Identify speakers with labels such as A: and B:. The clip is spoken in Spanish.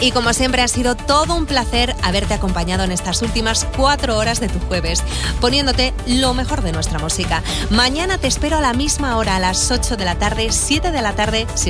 A: Y como siempre ha sido todo un placer haberte acompañado en estas últimas 4 horas de tu jueves, poniéndote lo mejor de nuestra música. Mañana te espero a la misma hora, a las 8 de la tarde, 7 de la tarde, si